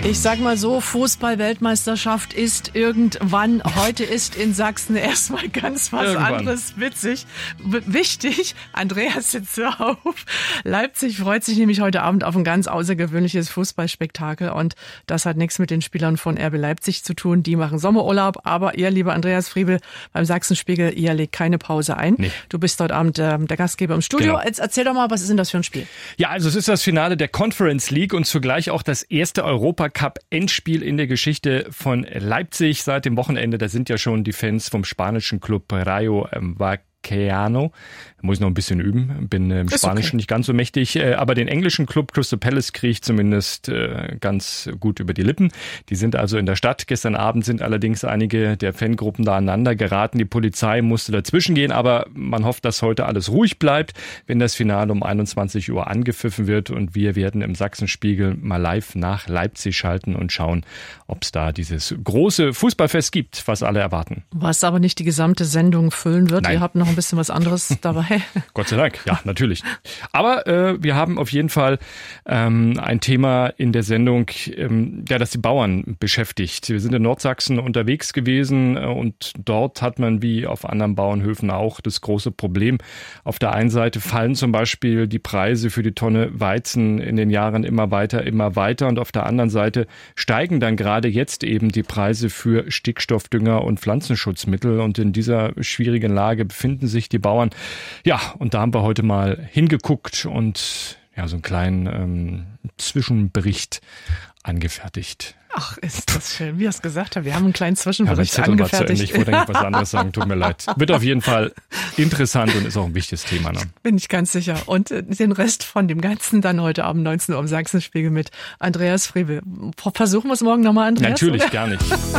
Ich sag mal so, Fußball-Weltmeisterschaft ist irgendwann. Heute ist in Sachsen erstmal ganz was anderes wichtig. Andreas sitzt auf. Leipzig freut sich nämlich heute Abend auf ein ganz außergewöhnliches Fußballspektakel. Und das hat nichts mit den Spielern von RB Leipzig zu tun. Die machen Sommerurlaub. Aber ihr, lieber Andreas Friebel, beim Sachsenspiegel, ihr legt keine Pause ein. Nee. Du bist heute Abend der Gastgeber im Studio. Genau. Jetzt erzähl doch mal, was ist denn das für ein Spiel? Ja, also es ist das Finale der Conference League und zugleich auch das erste Europacup-Endspiel in der Geschichte von Leipzig seit dem Wochenende. Da sind ja schon die Fans vom spanischen Club Rayo Vallecano. Muss ich noch ein bisschen üben, bin im Spanischen nicht ganz so mächtig, aber den englischen Club Crystal Palace kriege ich zumindest ganz gut über die Lippen. Die sind also in der Stadt. Gestern Abend sind allerdings einige der Fangruppen da aneinander geraten. Die Polizei musste dazwischen gehen, aber man hofft, dass heute alles ruhig bleibt, wenn das Finale um 21 Uhr angepfiffen wird, und wir werden im Sachsenspiegel mal live nach Leipzig schalten und schauen, ob es da dieses große Fußballfest gibt, was alle erwarten. Was aber nicht die gesamte Sendung füllen wird. Nein. Ihr habt noch ein bisschen was anderes dabei. Gott sei Dank, ja, natürlich. Aber wir haben auf jeden Fall ein Thema in der Sendung, das die Bauern beschäftigt. Wir sind in Nordsachsen unterwegs gewesen und dort hat man wie auf anderen Bauernhöfen auch das große Problem. Auf der einen Seite fallen zum Beispiel die Preise für die Tonne Weizen in den Jahren immer weiter und auf der anderen Seite steigen dann gerade jetzt eben die Preise für Stickstoffdünger und Pflanzenschutzmittel, und in dieser schwierigen Lage befinden sich die Bauern. Ja, und da haben wir heute mal hingeguckt und ja, so einen kleinen Zwischenbericht angefertigt. Ach, ist das schön, wie er es gesagt hat. Wir haben einen kleinen Zwischenbericht angefertigt. Ich wollte eigentlich was anderes sagen, tut mir leid. Wird auf jeden Fall interessant und ist auch ein wichtiges Thema. Ne? Bin ich ganz sicher. Und den Rest von dem Ganzen dann heute Abend 19 Uhr im Sachsenspiegel mit Andreas Friebel. Versuchen wir es morgen nochmal, Andreas? Natürlich, gar nicht.